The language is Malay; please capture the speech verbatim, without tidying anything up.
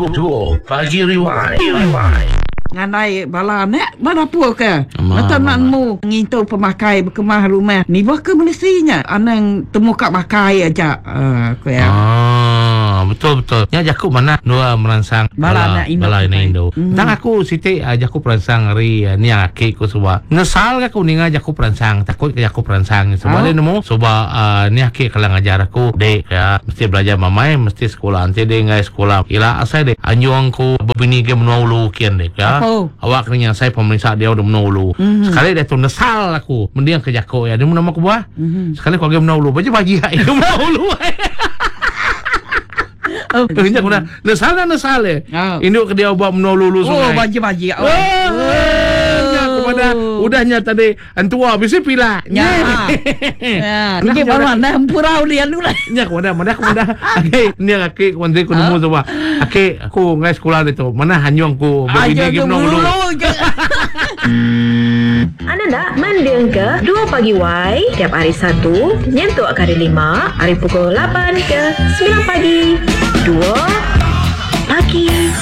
Duo Pagi Rewind. Rewind. Nganai bala nek mana apa ke? Ma, Mata ma, nanmu ngintu pemakai berkemah rumah. Ni bah ke Malaysianya. Anang temu kat makai aja. Ah, aku ya. Ah, betul betul. Ya jaku mana dua merangsang Bala nak Indo. bala ina Indo. Hmm. Tang aku siti jaku perangsang ri ni aki ku suba. Nesal aku ninga jaku perangsang takut ke jaku perangsang sebab Oh. dia nemu sebab uh, ni aki kalang ajar aku dek ya mesti belajar mamai mesti sekolah nanti dia ngai sekolah. Ila asai dek anjuang ku berbini ke menulu kian dek ya. Oh. Awak kena saya pemeriksa dia udah menulu. Mhm. Sekali dia tu nesal aku mendiang ke jaku ya dia nama aku buah. Mhm. Sekali kau game menulu baju bagi dia menulu. Oh. Kena guna nesal dan nesal eh. Oh. Induk ke dia buat menolulu Oh, sungai. baji-baji. Oh, nya kepada udahnya tadi antua bisa pila. Ya. Ya, ni baru anda hempurau dia lu lah. Nya kepada mana kepada. Okey, ni kaki kundi ku nemu coba. Okey, aku ngai sekolah itu. Mana hanyong ku begini ke menolulu. Anda nak mendengar ke dua Pagi Y tiap hari Sabtu nyentuk hari lima hari pukul lapan ke sembilan pagi. dua Pagi